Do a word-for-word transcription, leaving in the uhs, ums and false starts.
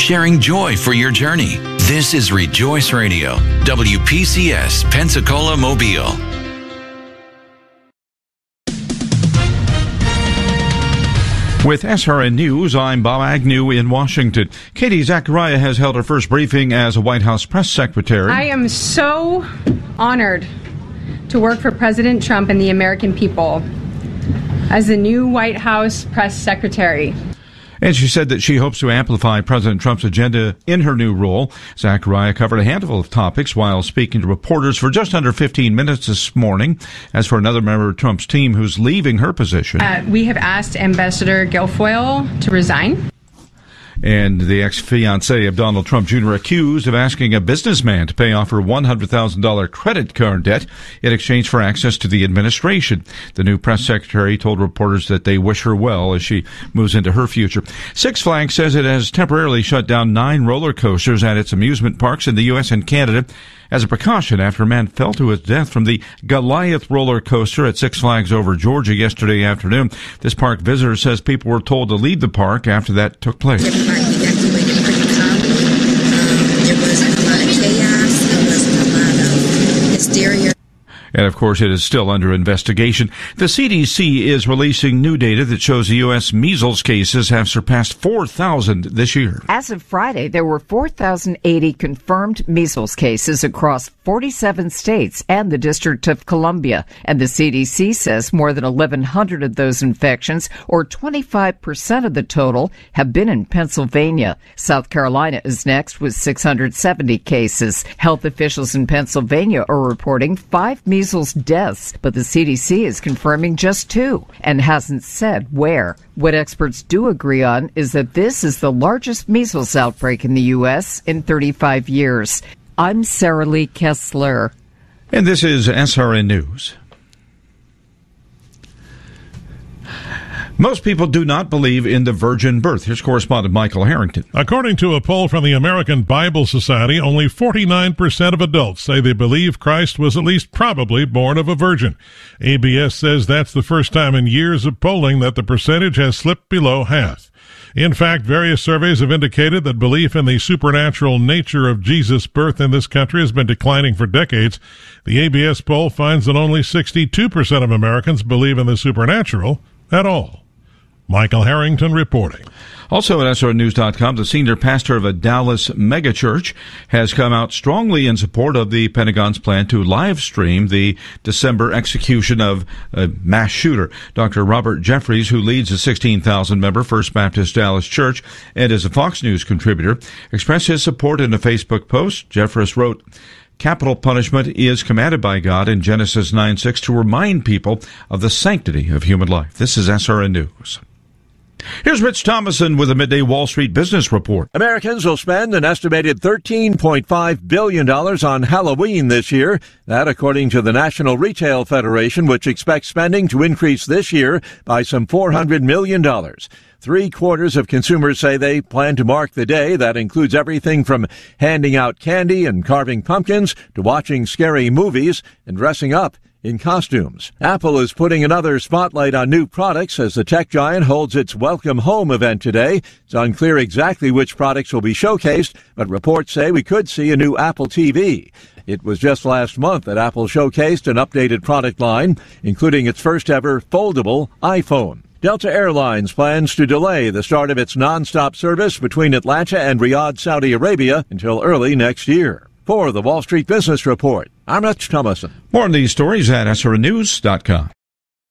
sharing joy for your journey. This is Rejoice Radio, W P C S, Pensacola, Mobile. With S R N News, I'm Bob Agnew in Washington. Katie Zachariah has held her first briefing as a White House press secretary. I am so honored to work for President Trump and the American people as the new White House press secretary. And she said that she hopes to amplify President Trump's agenda in her new role. Zachariah covered a handful of topics while speaking to reporters for just under fifteen minutes this morning. As for another member of Trump's team who's leaving her position. Uh, we have asked Ambassador Guilfoyle to resign. And the ex-fiancé of Donald Trump Junior accused of asking a businessman to pay off her one hundred thousand dollars credit card debt in exchange for access to the administration. The new press secretary told reporters that they wish her well as she moves into her future. Six Flags says it has temporarily shut down nine roller coasters at its amusement parks in the U S and Canada as a precaution after a man fell to his death from the Goliath roller coaster at Six Flags Over Georgia yesterday afternoon. This park visitor says people were told to leave the park after that took place. The park evacuated pretty calmly. Um, there wasn't a lot of chaos. There wasn't a lot of hysteria. And, of course, it is still under investigation. The C D C is releasing new data that shows the U S measles cases have surpassed four thousand this year. As of Friday, there were four thousand eighty confirmed measles cases across forty-seven states and the District of Columbia. And the C D C says more than eleven hundred of those infections, or twenty-five percent of the total, have been in Pennsylvania. South Carolina is next with six hundred seventy cases. Health officials in Pennsylvania are reporting five measles deaths, but the C D C is confirming just two and hasn't said where. What experts do agree on is that this is the largest measles outbreak in the U S in thirty-five years. I'm Sarah Lee Kessler. And this is S R N News. Most people do not believe in the virgin birth. Here's correspondent Michael Harrington. According to a poll from the American Bible Society, only forty-nine percent of adults say they believe Christ was at least probably born of a virgin. A B S says that's the first time in years of polling that the percentage has slipped below half. In fact, various surveys have indicated that belief in the supernatural nature of Jesus' birth in this country has been declining for decades. The A B S poll finds that only sixty-two percent of Americans believe in the supernatural at all. Michael Harrington reporting. Also at S R N news dot com, the senior pastor of a Dallas megachurch has come out strongly in support of the Pentagon's plan to live stream the December execution of a mass shooter. Doctor Robert Jeffries, who leads the sixteen thousand member First Baptist Dallas Church and is a Fox News contributor, expressed his support in a Facebook post. Jeffries wrote, "Capital punishment is commanded by God in Genesis nine six to remind people of the sanctity of human life." This is S R N News. Here's Rich Thomason with a midday Wall Street Business Report. Americans will spend an estimated thirteen point five billion dollars on Halloween this year. That according to the National Retail Federation, which expects spending to increase this year by some four hundred million dollars. Three quarters of consumers say they plan to mark the day. That includes everything from handing out candy and carving pumpkins to watching scary movies and dressing up in costumes. Apple is putting another spotlight on new products as the tech giant holds its Welcome Home event today. It's unclear exactly which products will be showcased, but reports say we could see a new Apple T V. It was just last month that Apple showcased an updated product line, including its first ever foldable iPhone. Delta Airlines plans to delay the start of its nonstop service between Atlanta and Riyadh, Saudi Arabia until early next year. For the Wall Street Business Report, I'm Rich Thomason. More on these stories at S R N news dot com.